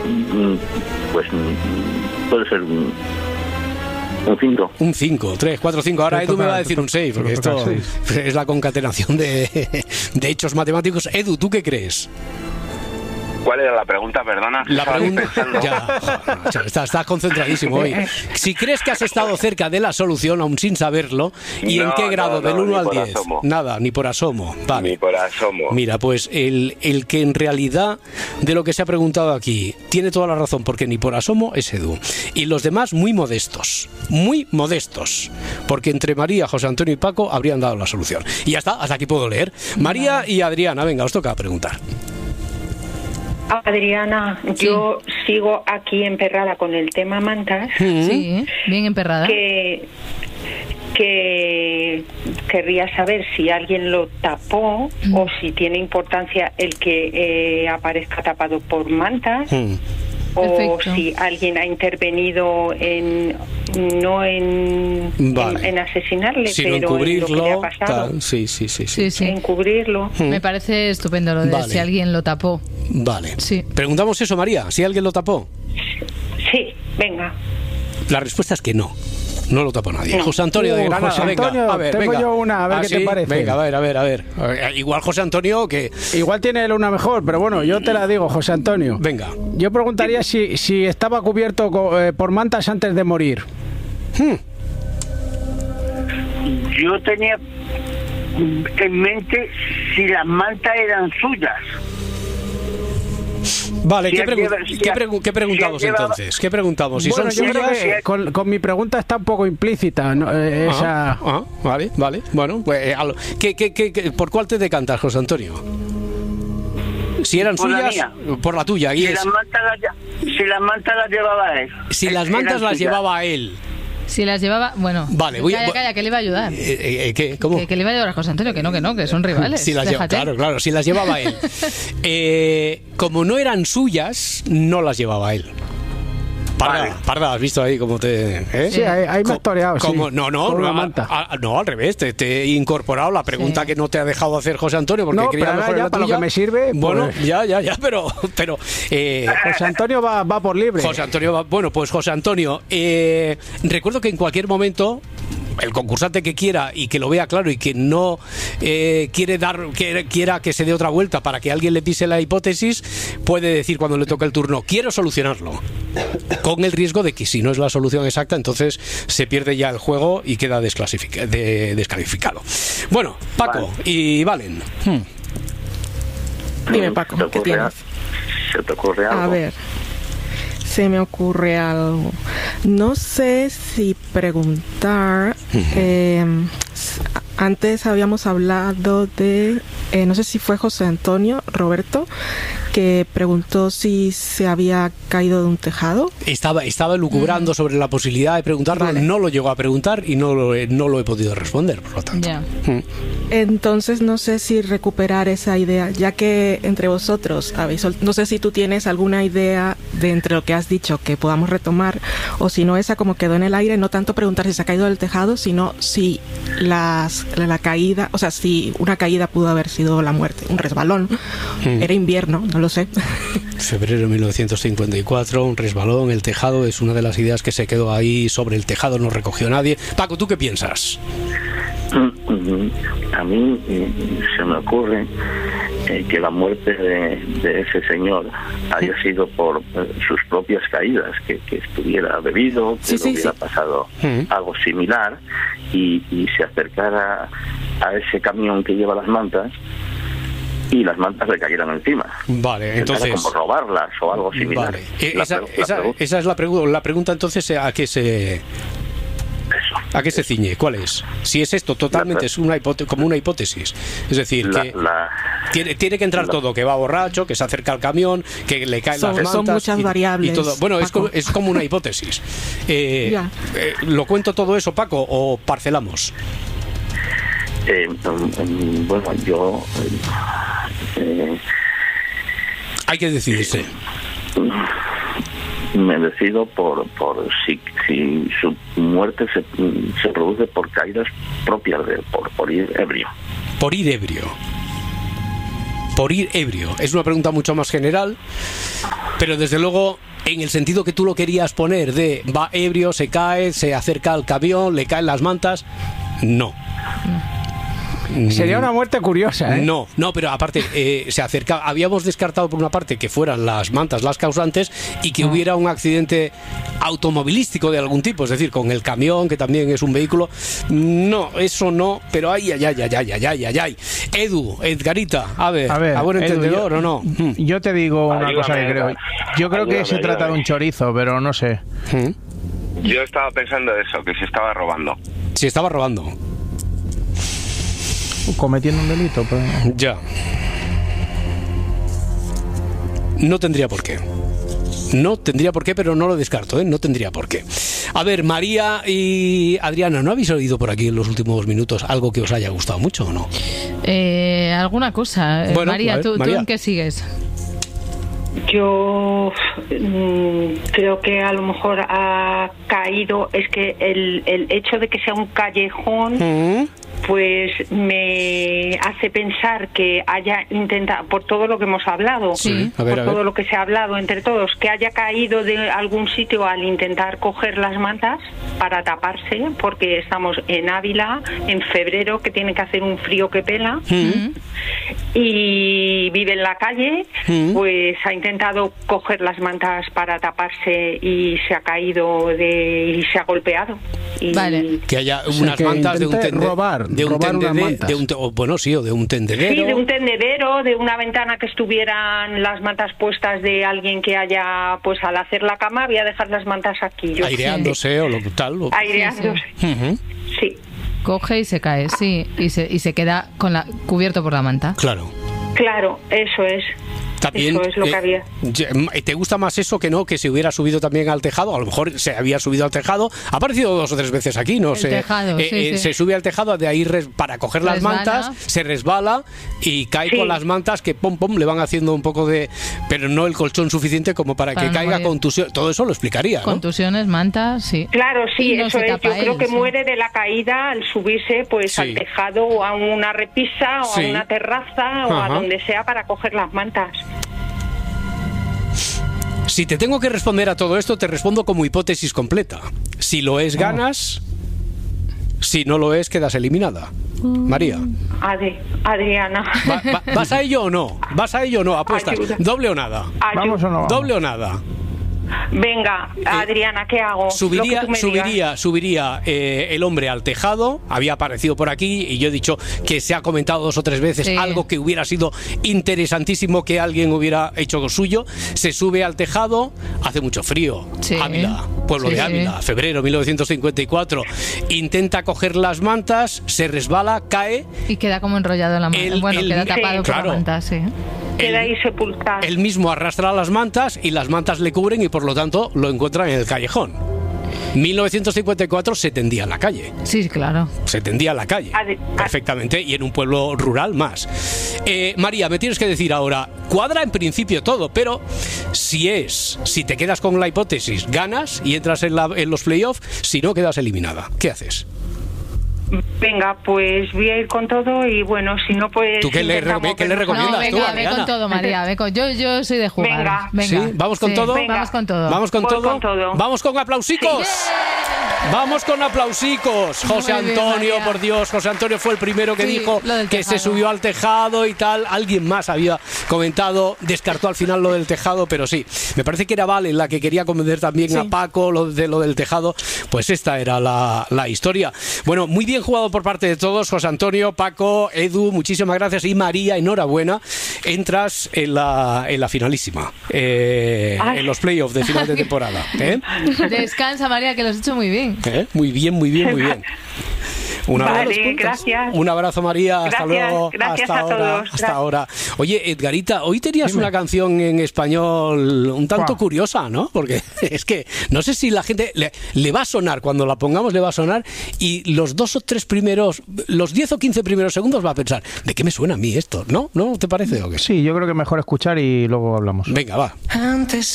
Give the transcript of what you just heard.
pues puede ser un 5. Un 5, 3, 4, 5. Ahora Edu me va a decir un 6, porque esto es la concatenación de hechos matemáticos. Edu, ¿tú qué crees? ¿Cuál era la pregunta, perdona? La pregunta... Ya, estás concentradísimo hoy. Si crees que has estado cerca de la solución, aún sin saberlo, ¿y en qué grado? ¿Del 1 al 10? Asomo. Nada, ni por asomo. Vale. Ni por asomo. Mira, pues el que en realidad, de lo que se ha preguntado aquí, tiene toda la razón, porque ni por asomo es Edu. Y los demás muy modestos, porque entre María, José Antonio y Paco habrían dado la solución. Y ya está, hasta aquí puedo leer. María y Adriana, venga, os toca preguntar. Adriana, sí. Yo sigo aquí emperrada con el tema mantas. Sí, bien emperrada. Que querría saber si alguien lo tapó o si tiene importancia el que aparezca tapado por mantas. O si alguien ha intervenido en asesinarle, sino pero encubrirlo, en lo que le ha pasado. Sí. Encubrirlo. Me parece estupendo lo de si alguien lo tapó. Vale. Sí. Preguntamos eso, María, si alguien lo tapó. Sí, venga. La respuesta es que no. No lo tapó nadie. No. José Antonio de Granada, José Antonio, venga, a ver, tengo yo una, a ver qué te parece. Venga, a ver. Igual José Antonio que... Igual tiene él una mejor, pero bueno, yo te la digo, José Antonio. Venga. Yo preguntaría si estaba cubierto por mantas antes de morir. Yo tenía en mente si las mantas eran suyas. Vale, ¿qué preguntamos entonces? ¿Qué preguntamos? Si bueno, son yo suyas... creo que con mi pregunta está un poco implícita, ¿no? Vale. Bueno, pues, ¿por cuál te decantas, José Antonio? Si eran suyas, por la tuya. Si las mantas las llevaba él. Si las mantas las llevaba él. Si las llevaba... Bueno, vale, calla, que le iba a ayudar. ¿Cómo? Que le iba a ayudar a José Antonio, que no, que son rivales. Si las claro, si las llevaba él. Como no eran suyas, no las llevaba él. Parda, ¿has visto ahí cómo te...? Sí, ahí me has toreado, sí. No, al revés, te he incorporado la pregunta que no te ha dejado hacer José Antonio, porque quería mejorar la tuya. Para lo que me sirve... Bueno, pues... ya, pero... José Antonio va por libre. José Antonio bueno, pues José Antonio, recuerdo que en cualquier momento... El concursante que quiera y que lo vea claro y que no quiera que se dé otra vuelta para que alguien le pise la hipótesis, puede decir cuando le toque el turno, quiero solucionarlo, con el riesgo de que si no es la solución exacta, entonces se pierde ya el juego y queda descalificado. Bueno, Paco y Valen. Dime, Paco, ¿qué tienes? ¿Se te ocurre algo? A ver, se me ocurre algo. No sé si preguntar. Antes habíamos hablado de, no sé si fue José Antonio, Roberto, que preguntó si se había caído de un tejado. Estaba elucubrando sobre la posibilidad de preguntarlo, vale. No lo llegó a preguntar y no lo he podido responder, por lo tanto. Yeah. Entonces no sé si recuperar esa idea, ya que entre vosotros no sé si tú tienes alguna idea de entre lo que has dicho que podamos retomar, o si no, esa como quedó en el aire, no tanto preguntar si se ha caído del tejado, sino si la caída, o sea, si una caída pudo haber sido la muerte, un resbalón. Era invierno, no lo sé. Febrero de 1954, un resbalón, el tejado es una de las ideas que se quedó ahí sobre el tejado, no recogió nadie. Paco, ¿tú qué piensas? A mí se me ocurre que la muerte de ese señor haya sido por sus propias caídas, que estuviera bebido, que hubiera pasado algo similar y se acercara a ese camión que lleva las mantas y las mantas le cayeran encima. Vale, entonces... como robarlas o algo similar. Vale. Esa es la pregunta, entonces, ¿a qué se ciñe? ¿Cuál es? Si es esto, totalmente es como una hipótesis. Es decir, tiene que entrar todo, que va borracho, que se acerca al camión, que le caen las mantas. Son muchas variables. Y todo. Bueno, es como una hipótesis. ¿Lo cuento todo eso, Paco, o parcelamos? Bueno, yo... hay que decidirse. Me decido por si su muerte se produce por caídas propias por ir ebrio. Por ir ebrio. por ir ebrio? Es una pregunta mucho más general, pero desde luego en el sentido que tú lo querías poner de va ebrio, se cae, se acerca al camión, le caen las mantas, no. Sería una muerte curiosa, ¿eh? No, pero aparte se acerca. Habíamos descartado por una parte que fueran las mantas las causantes y que hubiera un accidente automovilístico de algún tipo, es decir, con el camión, que también es un vehículo. No, eso no, pero ay. Edu, Edgarita, a ver ¿a buen entendedor o no? Yo te digo una cosa que creo. Yo creo que se trata de un chorizo, pero no sé. Yo estaba pensando eso, que se estaba robando. Se estaba robando. Cometiendo un delito, pero... Ya. No tendría por qué. No tendría por qué, pero no lo descarto, ¿eh? No tendría por qué. A ver, María y Adriana, ¿no habéis oído por aquí en los últimos minutos algo que os haya gustado mucho o no? Alguna cosa. Bueno, María, ver, ¿tú María, en qué sigues? Yo creo que a lo mejor ha caído, es que el hecho de que sea un callejón, pues me hace pensar que haya intentado, por todo lo que hemos hablado, todo lo que se ha hablado entre todos, que haya caído de algún sitio al intentar coger las mantas para taparse, porque estamos en Ávila, en febrero, que tiene que hacer un frío que pela, y vive en la calle, pues ha intentado coger las mantas para taparse y se ha caído y se ha golpeado. Y que haya unas mantas de un robar bueno, sí, o de un tendedero. Sí, de un tendedero, de una ventana que estuvieran las mantas puestas de alguien que haya, pues al hacer la cama, había dejar las mantas aquí. Aireándose o lo tal. Aireándose. Sí. Coge y se cae, sí, y se queda cubierto por la manta. Claro, eso es. También, eso es lo que había. ¿Te gusta más eso que no que se hubiera subido también al tejado? A lo mejor se había subido al tejado. Ha aparecido 2 o 3 veces aquí, ¿no? Se sube al tejado, de ahí para coger las mantas, se resbala y cae con las mantas que le van haciendo un poco de... Pero no el colchón suficiente como para que caiga contusión. Todo eso lo explicaría, ¿no? Contusiones, mantas, sí. Claro, sí, eso es. Yo creo que muere de la caída al subirse pues al tejado o a una repisa o a una terraza o a donde sea para coger las mantas. Si te tengo que responder a todo esto, te respondo como hipótesis completa. Si lo es, ganas. Si no lo es, quedas eliminada. María. Adriana. ¿Vas a ello o no? Apuestas. Ayuda. ¿Doble o nada? ¿Vamos o no vamos? ¿Doble o nada? Venga, Adriana, ¿qué hago? Subiría el hombre al tejado. Había aparecido por aquí y yo he dicho que se ha comentado 2 o 3 veces algo que hubiera sido interesantísimo que alguien hubiera hecho suyo. Se sube al tejado, hace mucho frío. Ávila, pueblo de Ávila, febrero 1954. Intenta coger las mantas, se resbala, cae y queda como enrollado en la manta. Queda tapado por la manta, queda ahí sepultado. Él mismo arrastra las mantas y las mantas le cubren y por lo tanto lo encuentran en el callejón. 1954 se tendía en la calle. Sí, claro. Se tendía en la calle. Perfectamente. Y en un pueblo rural más. María, me tienes que decir ahora, cuadra en principio todo, pero si te quedas con la hipótesis, ganas y entras en los playoffs, si no, quedas eliminada. ¿Qué haces? Venga, pues voy a ir con todo y bueno, si no pues... ¿Tú qué le recomiendas tú, Adriana? Ve con todo, María. Yo soy de jugar. Venga. ¿Sí? ¿Vamos con todo? Venga. Vamos con todo. ¿Vamos con todo? ¡Vamos con aplausicos! Sí. Vamos con aplausicos. José Antonio, por Dios, José Antonio fue el primero que dijo que se subió al tejado y tal. Alguien más había comentado, descartó al final lo del tejado, pero sí. Me parece que era Vale la que quería convencer también a Paco lo del tejado. Pues esta era la historia. Bueno, muy bien jugado por parte de todos, José Antonio, Paco, Edu, muchísimas gracias, y María, enhorabuena, entras en la finalísima, en los playoffs de final de temporada. Descansa, María, que lo has hecho muy bien. Muy bien. Gracias. Un abrazo, María. Hasta luego. Gracias a todos. Hasta ahora. Oye, Edgarita, hoy tenías una canción en español un tanto curiosa, ¿no? Porque es que no sé si la gente le va a sonar, cuando la pongamos le va a sonar, y los 2 o 3 primeros, los 10 o 15 primeros segundos va a pensar, ¿de qué me suena a mí esto? ¿No? ¿No te parece o qué? Sí, yo creo que es mejor escuchar y luego hablamos. Venga, va. Antes